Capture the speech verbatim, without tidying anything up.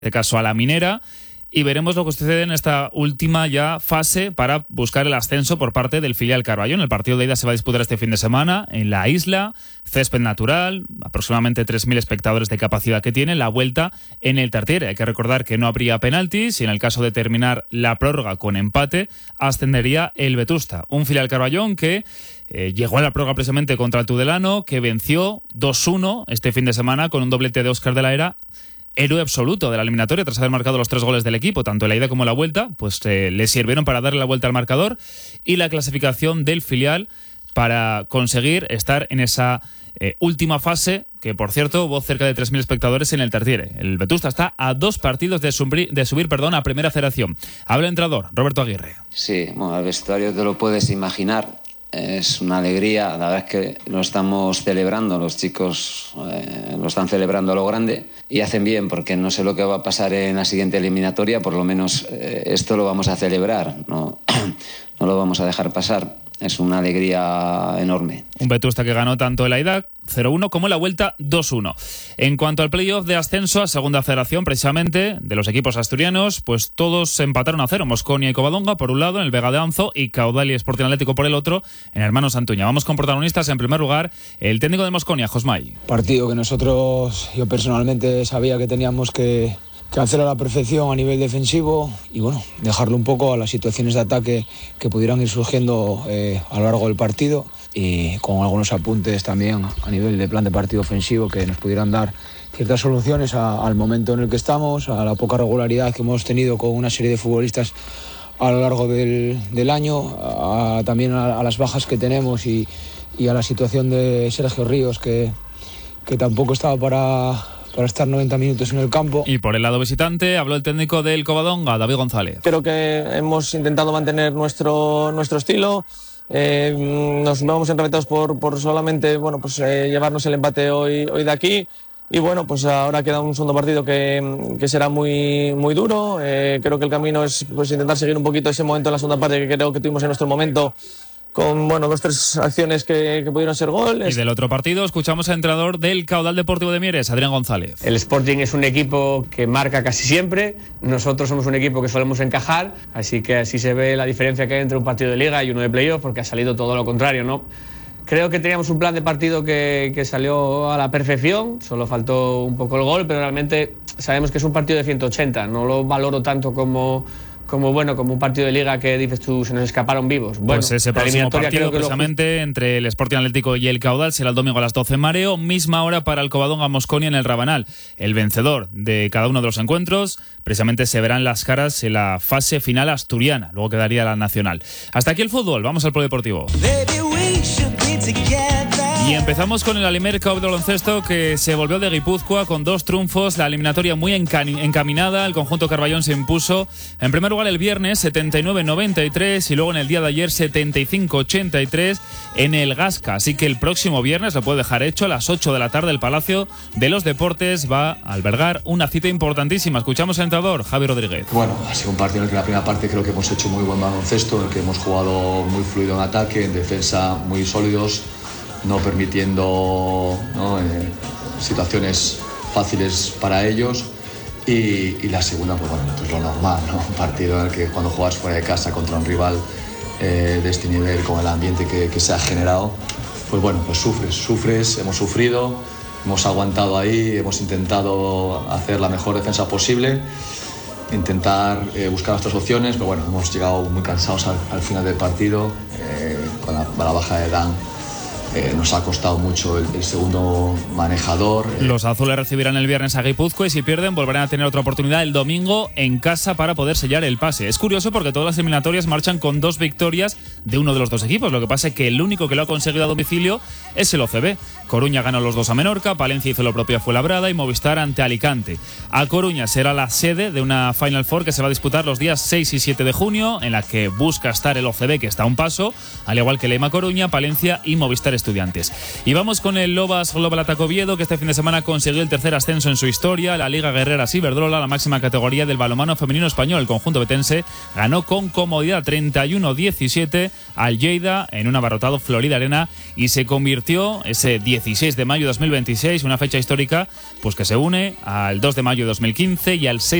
este caso a la Minera, y veremos lo que sucede en esta última ya fase para buscar el ascenso por parte del filial Carballón. El partido de ida se va a disputar este fin de semana en la isla, césped natural, aproximadamente tres mil espectadores de capacidad que tiene, la vuelta en el Tartiere. Hay que recordar que no habría penaltis y en el caso de terminar la prórroga con empate, ascendería el Vetusta, un filial Carballón que eh, llegó a la prórroga precisamente contra el Tudelano, que venció dos uno este fin de semana con un doblete de Óscar de la Era, héroe absoluto de la eliminatoria tras haber marcado los tres goles del equipo, tanto en la ida como en la vuelta, pues eh, le sirvieron para darle la vuelta al marcador y la clasificación del filial para conseguir estar en esa eh, última fase, que por cierto hubo cerca de tres mil espectadores en el Tartiere. El Vetusta está a dos partidos de subir, de subir perdón, a Primera Federación. Habla el entrenador, Roberto Aguirre. Sí, bueno, el vestuario te lo puedes imaginar. Es una alegría, la verdad es que lo estamos celebrando, los chicos eh, lo están celebrando a lo grande y hacen bien, porque no sé lo que va a pasar en la siguiente eliminatoria, por lo menos eh, esto lo vamos a celebrar, no, no lo vamos a dejar pasar. Es una alegría enorme. Un Vetusta que ganó tanto en la ida cero uno como en la vuelta dos uno. En cuanto al playoff de ascenso a Segunda Federación, precisamente, de los equipos asturianos, pues todos se empataron a cero. Mosconia y Covadonga por un lado, en el Vega de Anzo, y Caudal y Sporting Atlético por el otro, en Hermanos Santuña. Vamos con protagonistas. En primer lugar, el técnico de Mosconia, Josmay. Partido que nosotros, yo personalmente sabía que teníamos que... que hacerlo a la perfección a nivel defensivo y bueno, dejarlo un poco a las situaciones de ataque que pudieran ir surgiendo eh, a lo largo del partido, y con algunos apuntes también a nivel de plan de partido ofensivo que nos pudieran dar ciertas soluciones a, al momento en el que estamos, a la poca regularidad que hemos tenido con una serie de futbolistas a lo largo del, del año, a, también a, a las bajas que tenemos y, y a la situación de Sergio Ríos que, que tampoco estaba para... para estar noventa minutos en el campo. Y por el lado visitante habló el técnico del Covadonga, David González. Creo que hemos intentado mantener nuestro, nuestro estilo. Eh, nos vamos enrevetados por, por solamente bueno, pues, eh, llevarnos el empate hoy, hoy de aquí. Y bueno, pues ahora queda un segundo partido que, que será muy, muy duro. Eh, creo que el camino es pues, intentar seguir un poquito ese momento en la segunda parte que creo que tuvimos en nuestro momento, con bueno, dos tres acciones que, que pudieron ser gol. Y del otro partido escuchamos al entrenador del Caudal Deportivo de Mieres, Adrián González. El Sporting es un equipo que marca casi siempre, nosotros somos un equipo que solemos encajar, así que así se ve la diferencia que hay entre un partido de liga y uno de playoff, porque ha salido todo lo contrario, ¿no? Creo que teníamos un plan de partido que, que salió a la perfección, solo faltó un poco el gol, pero realmente sabemos que es un partido de ciento ochenta, no lo valoro tanto como... como bueno, como un partido de liga que dices tú, se nos escaparon vivos. Bueno, pues ese próximo partido precisamente lo... entre el Sporting Atlético y el Caudal será el domingo a las doce en Mareo, misma hora para el Covadonga Mosconia en el Rabanal. El vencedor de cada uno de los encuentros precisamente se verán las caras en la fase final asturiana, luego quedaría la nacional. Hasta aquí el fútbol, vamos al polideportivo. Y empezamos con el Alimer Cup de baloncesto, que se volvió de Guipúzcoa con dos triunfos, la eliminatoria muy encaminada, el conjunto Carballón se impuso en primer lugar el viernes setenta y nueve noventa y tres y luego en el día de ayer setenta y cinco ochenta y tres en el Gasca, así que el próximo viernes lo puede dejar hecho a las ocho de la tarde. El Palacio de los Deportes va a albergar una cita importantísima. Escuchamos al entrenador Javi Rodríguez. Bueno, ha sido un partido en el que la primera parte creo que hemos hecho muy buen baloncesto, en el que hemos jugado muy fluido en ataque, en defensa muy sólidos, no permitiendo ¿no? Eh, situaciones fáciles para ellos. Y, y la segunda, pues bueno, pues lo normal, ¿no? Un partido en el que cuando juegas fuera de casa contra un rival eh, de este nivel, con el ambiente que, que se ha generado, pues bueno, pues sufres, sufres, hemos sufrido, hemos aguantado ahí, hemos intentado hacer la mejor defensa posible, intentar eh, buscar nuestras opciones, pero bueno, hemos llegado muy cansados al, al final del partido, eh, con la, la baja de Dan. Eh, nos ha costado mucho el, el segundo manejador. Los azules recibirán el viernes a Guipúzcoa y si pierden volverán a tener otra oportunidad el domingo en casa para poder sellar el pase. Es curioso porque todas las eliminatorias marchan con dos victorias de uno de los dos equipos. Lo que pasa es que el único que lo ha conseguido a domicilio es el O C B. Coruña ganó los dos a Menorca, Palencia hizo lo propio a Fuenlabrada y Movistar ante Alicante. A Coruña será la sede de una Final Four que se va a disputar los días seis y siete de junio, en la que busca estar el O C B, que está a un paso, al igual que Lema Coruña, Palencia y Movistar Estudiantes. Y vamos con el Lobas Global Ataque Oviedo, que este fin de semana consiguió el tercer ascenso en su historia, la Liga Guerreras Iberdrola, la máxima categoría del balonmano femenino español. El conjunto betense ganó con comodidad treinta y uno diecisiete al Lleida en un abarrotado Florida Arena y se convirtió ese dieciséis de mayo de dos mil veintiséis, una fecha histórica pues que se une al dos de mayo de dos mil quince y al seis